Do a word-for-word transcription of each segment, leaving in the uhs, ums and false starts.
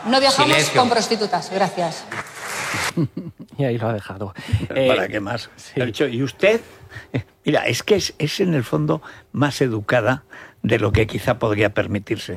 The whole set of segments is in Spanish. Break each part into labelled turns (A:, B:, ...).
A: No viajamos
B: Silencio.
A: con prostitutas, gracias.
C: Y ahí lo ha dejado.
D: ¿Para
C: Eh,
D: qué más?
C: sí.
D: Ha dicho, ¿y usted? Mira, es que es, es en el fondo más educada de lo que quizá podría permitirse.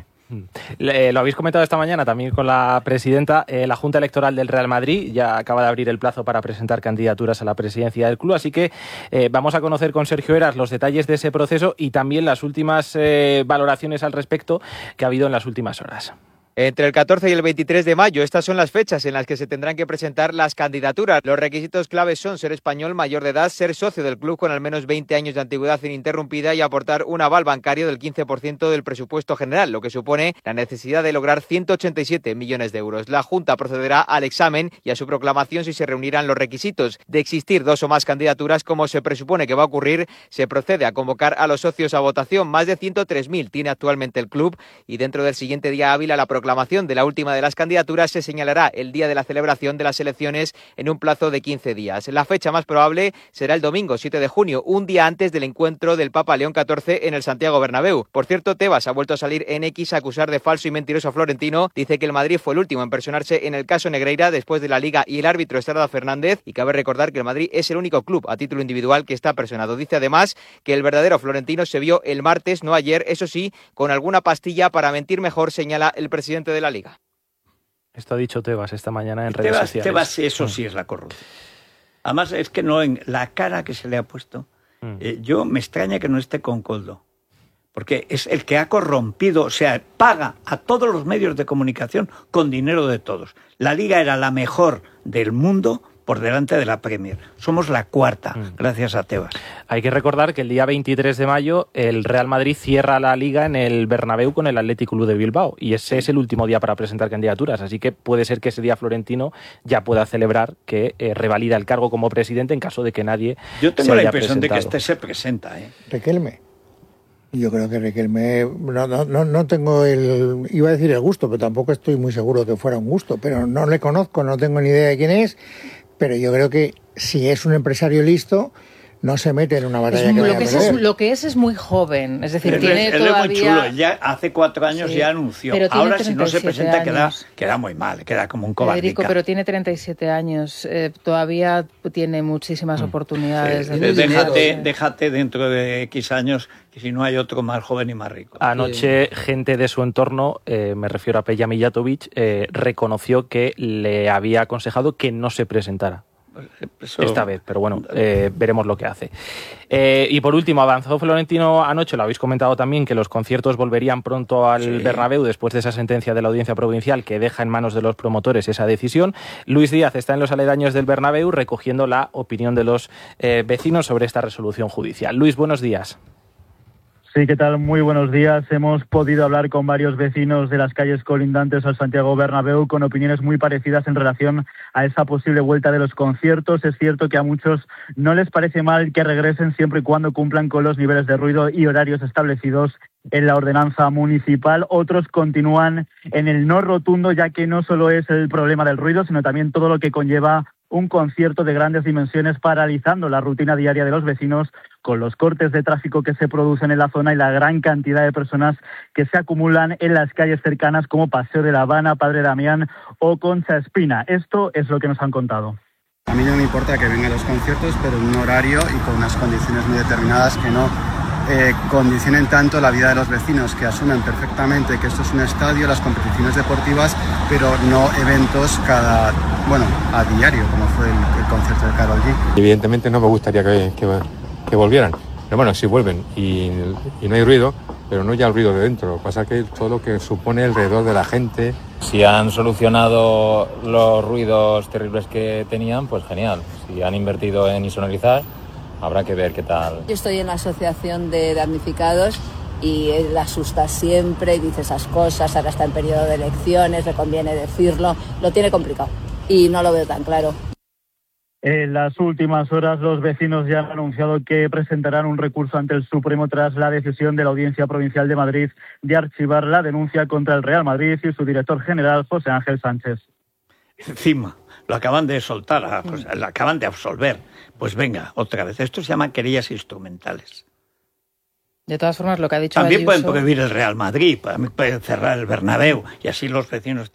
C: Le- lo habéis comentado esta mañana también con la presidenta. Eh, la Junta Electoral del Real Madrid ya acaba de abrir el plazo para presentar candidaturas a la presidencia del club, así que eh, vamos a conocer con Sergio Heras los detalles de ese proceso y también las últimas eh, valoraciones al respecto que ha habido en las últimas horas.
E: Entre el catorce y el veintitrés de mayo, estas son las fechas en las que se tendrán que presentar las candidaturas. Los requisitos claves son ser español mayor de edad, ser socio del club con al menos veinte años de antigüedad ininterrumpida y aportar un aval bancario del quince por ciento del presupuesto general, lo que supone la necesidad de lograr ciento ochenta y siete millones de euros. La Junta procederá al examen y a su proclamación si se reunirán los requisitos. De existir dos o más candidaturas, como se presupone que va a ocurrir, se procede a convocar a los socios a votación. Más de ciento tres mil tiene actualmente el club y dentro del siguiente día hábil a la proclamación de la última de las candidaturas se señalará el día de la celebración de las elecciones en un plazo de quince días. La fecha más probable será el domingo siete de junio, un día antes del encuentro del Papa León catorce en el Santiago Bernabéu. Por cierto, Tebas ha vuelto a salir en X a acusar de falso y mentiroso a Florentino. Dice que el Madrid fue el último en personarse en el caso Negreira después de la Liga y el árbitro Estrada Fernández, y cabe recordar que el Madrid es el único club a título individual que está personado. Dice además que el verdadero Florentino se vio el martes, no ayer, eso sí, con alguna pastilla para mentir mejor, señala el presidente de la Liga.
C: Esto ha dicho Tebas esta mañana en redes
D: Tebas,
C: sociales.
D: Tebas, eso sí es la corrupción. Además, es que no, en la cara que se le ha puesto,
C: Mm.
D: eh, yo me extraña que no esté con Coldo. Porque es el que ha corrompido, o sea, paga a todos los medios de comunicación con dinero de todos. La Liga era la mejor del mundo por delante de la Premier. Somos la cuarta,
C: Mm.
D: gracias a Tebas.
C: Hay que recordar que el día veintitrés de mayo el Real Madrid cierra la Liga en el Bernabéu con el Athletic Club de Bilbao y ese es el último día para presentar candidaturas, así que puede ser que ese día Florentino ya pueda celebrar que eh, revalida el cargo como presidente en caso de que nadie
D: Yo tengo
C: se
D: la
C: haya
D: impresión de que
C: presentado.
D: este se presenta, ¿eh?
F: Riquelme. Yo creo que Riquelme, no, no, no, no tengo el, iba a decir el gusto, pero tampoco estoy muy seguro de que fuera un gusto, pero no le conozco, no tengo ni idea de quién es, pero yo creo que si es un empresario listo, no se mete en una batalla
G: Es
F: que
G: muy-
F: vaya
G: lo, que
F: a
G: es,
F: perder.
G: es, lo que es es muy joven, es decir,
D: Él,
G: tiene
D: es, él es
G: todavía...
D: muy chulo, ya hace cuatro años
G: Sí,
D: ya anunció.
G: pero tiene
D: Ahora si no se
G: treinta y siete
D: presenta queda,
G: años.
D: queda muy mal, queda como un
G: Federico,
D: cobardica.
G: pero tiene treinta y siete años, eh, todavía tiene muchísimas oportunidades.
D: Eh,
G: de-
D: déjate,
G: Sí.
D: déjate dentro de X años que si no hay otro más joven y más rico.
C: Anoche, gente de su entorno, eh, me refiero a Peja Mijatovic, eh, reconoció que le había aconsejado que no se presentara.
D: Eso-
C: Esta vez, pero bueno, eh, veremos lo que hace. Eh, y por último, avanzó Florentino anoche, lo habéis comentado también, que los conciertos volverían pronto al
D: Sí.
C: Bernabéu después de esa sentencia de la Audiencia Provincial que deja en manos de los promotores esa decisión. Luis Díaz está en los aledaños del Bernabéu recogiendo la opinión de los eh, vecinos sobre esta resolución judicial. Luis, buenos días.
H: Sí, ¿qué tal? Muy buenos días. Hemos podido hablar con varios vecinos de las calles colindantes al Santiago Bernabéu con opiniones muy parecidas en relación a esa posible vuelta de los conciertos. Es cierto que a muchos no les parece mal que regresen siempre y cuando cumplan con los niveles de ruido y horarios establecidos en la ordenanza municipal. Otros continúan en el no rotundo, ya que no solo es el problema del ruido, sino también todo lo que conlleva un concierto de grandes dimensiones, paralizando la rutina diaria de los vecinos con los cortes de tráfico que se producen en la zona y la gran cantidad de personas que se acumulan en las calles cercanas como Paseo de la Habana, Padre Damián o Concha Espina. Esto es lo que nos han contado.
I: A mí no me importa que vengan los conciertos, pero en un horario y con unas condiciones muy determinadas que no eh, condicionen tanto la vida de los vecinos, que asumen perfectamente que esto es un estadio, las competiciones deportivas, pero no eventos cada, bueno, a diario, como fue el, el concierto de Karol G.
J: Evidentemente no me gustaría que, que, que volvieran, pero bueno, si vuelven y, y no hay ruido, pero no ya el ruido de dentro, lo que pasa es que todo lo que supone alrededor de la gente.
K: Si han solucionado los ruidos terribles que tenían, pues genial. Si han invertido en insonorizar, habrá que ver qué tal.
L: Yo estoy en la asociación de damnificados y él asusta siempre y dice esas cosas, ahora está en periodo de elecciones, le conviene decirlo, lo tiene complicado y no lo veo tan claro.
H: En las últimas horas, los vecinos ya han anunciado que presentarán un recurso ante el Supremo tras la decisión de la Audiencia Provincial de Madrid de archivar la denuncia contra el Real Madrid y su director general, José Ángel Sánchez.
D: Encima, lo acaban de soltar, pues, lo acaban de absolver. Pues venga, otra vez. Esto se llama querellas instrumentales.
G: De todas formas, lo que ha dicho
D: También
G: Ayuso...
D: pueden prohibir el Real Madrid, pueden cerrar el Bernabéu y así los vecinos